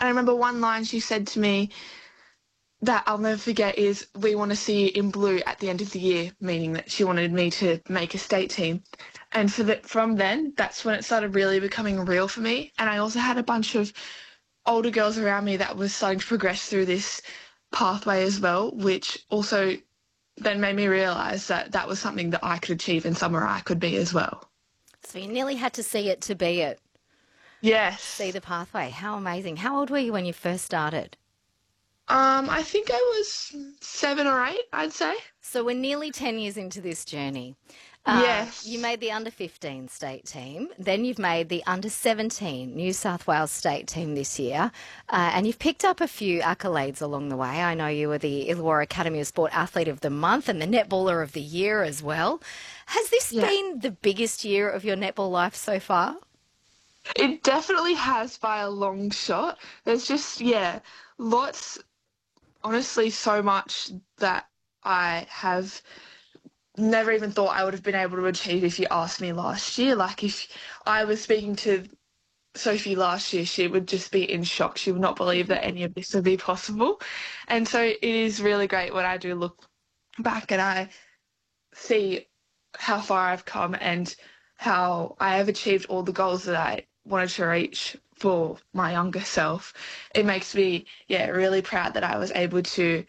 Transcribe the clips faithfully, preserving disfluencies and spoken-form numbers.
And I remember one line she said to me that I'll never forget is, "We want to see you in blue at the end of the year," meaning that she wanted me to make a state team. And for the, from then, that's when it started really becoming real for me. And I also had a bunch of older girls around me that was starting to progress through this pathway as well, which also then made me realise that that was something that I could achieve and somewhere I could be as well. So you nearly had to see it to be it, see Yes. the pathway. How amazing. How old were you when you first started? Um, I think I was seven or eight, I'd say. So we're nearly ten years into this journey. Um, you Yes. made the under fifteen state team, then you've made the under seventeen New South Wales state team this year, uh, and you've picked up a few accolades along the way. I know you were the Illawarra Academy of Sport Athlete of the Month and the Netballer of the Year as well. Has this Yeah. been the biggest year of your netball life so far? It definitely has by a long shot. There's just, yeah, lots, honestly, so much that I have never even thought I would have been able to achieve if you asked me last year. Like, if I was speaking to Sophie last year, she would just be in shock. She would not believe that any of this would be possible. And so it is really great when I do look back and I see how far I've come and how I have achieved all the goals that I wanted to reach for my younger self. It makes me, yeah, really proud that I was able to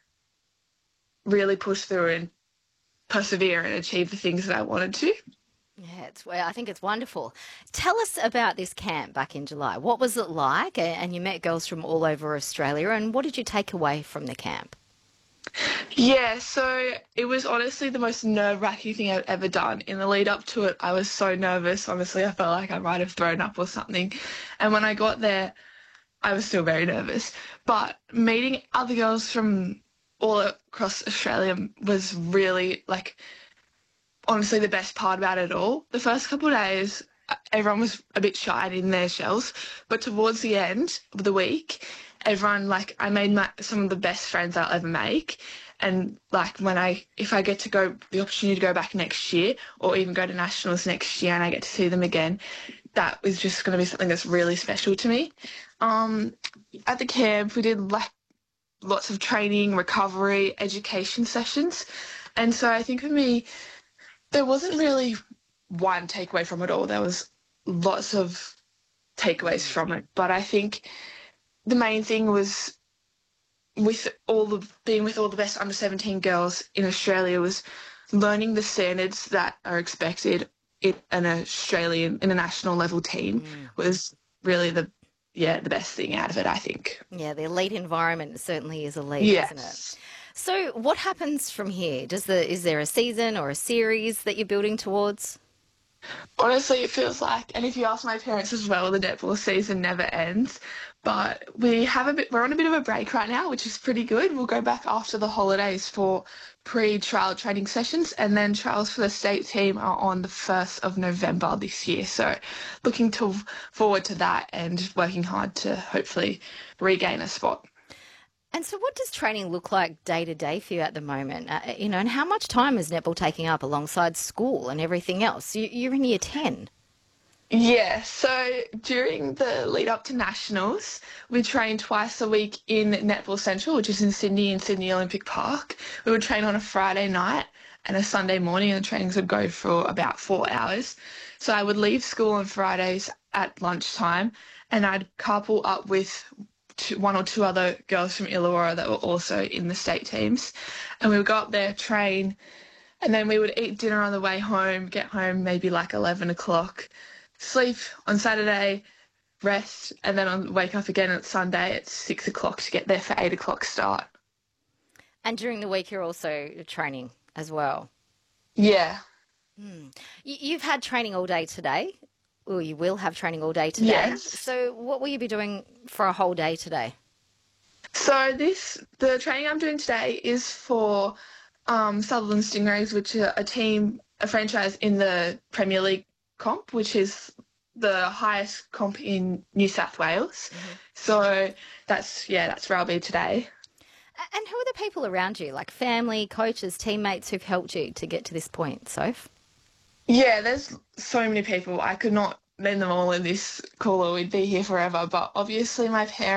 really push through and persevere and achieve the things that I wanted to. Yeah, it's, well, I think it's wonderful. Tell us about this camp back in July. What was it like? A- And you met girls from all over Australia, and what did you take away from the camp? Yeah, so it was honestly the most nerve-wracking thing I've ever done. In the lead up to it, I was so nervous. Honestly, I felt like I might have thrown up or something. And when I got there, I was still very nervous. But meeting other girls from all across Australia was really, like, honestly the best part about it all. The first couple of days, uh, everyone was a bit shy and in their shells, but towards the end of the week, everyone, like, I made my, some of the best friends I'll ever make. And like when I, if I get to go, the opportunity to go back next year or even go to nationals next year and I get to see them again, that is just going to be something that's really special to me. Um, at the camp, we did like lots of training, recovery, education sessions. And so I think for me, there wasn't really one takeaway from it all. There was lots of takeaways from it. But I think the main thing was with all the being with all the best under seventeen girls in Australia was learning the standards that are expected in an Australian international level team Mm. was really the yeah, the best thing out of it, I think. Yeah, the elite environment certainly is elite, isn't it? Yes. So what happens from here? Does the is there a season or a series that you're building towards? Honestly, it feels like, and if you ask my parents as well, the netball season never ends. But we have a bit, we're on a bit of a break right now, which is pretty good. We'll go back after the holidays for pre-trial training sessions, and then trials for the state team are on the first of November this year. So looking to forward to that and working hard to hopefully regain a spot. And so what does training look like day to day for you at the moment? Uh, you know, and how much time is netball taking up alongside school and everything else? You, you're in year ten. Yeah, so during the lead up to nationals, we train twice a week in Netball Central, which is in Sydney, in Sydney Olympic Park. We would train on a Friday night and a Sunday morning, and the trainings would go for about four hours. So I would leave school on Fridays at lunchtime, and I'd couple up with two, one or two other girls from Illawarra that were also in the state teams, and we would go up there, train, and then we would eat dinner on the way home, get home maybe like eleven o'clock, sleep on Saturday, rest, and then on wake up again at Sunday at six o'clock to get there for eight o'clock start. And during the week, you're also training as well. Yeah. You, you've had training all day today, or you will have training all day today. Yes. So what will you be doing for a whole day today? So this the training I'm doing today is for um, Sutherland Stingrays, which are a team, a franchise in the Premier League comp, which is the highest comp in New South Wales. Mm-hmm. So that's yeah, that's where I'll be today. A- And who are the people around you, like family, coaches, teammates who've helped you to get to this point, Soph? Yeah, there's so many people. I could not name them all in this call or we'd be here forever. But obviously my parents.